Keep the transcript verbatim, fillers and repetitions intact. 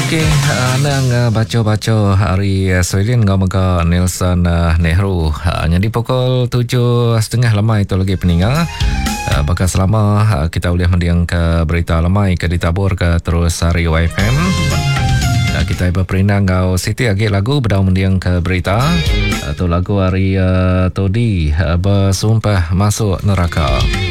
Okey, uh, nang uh, baca-baca hari Australian ngau mega Nelson uh, Nehru. Uh, jadi pukul tujuh setengah lemai itu lagi peninggal. Uh, bakal selama uh, kita boleh mendiang ke berita lemai ke ditabur ke terus hari Y F M. Uh, kita iba perinang ngau Siti agi lagu berdau mendiang ke berita. Uh, tu lagu hari uh, todi uh, bersumpah masuk neraka.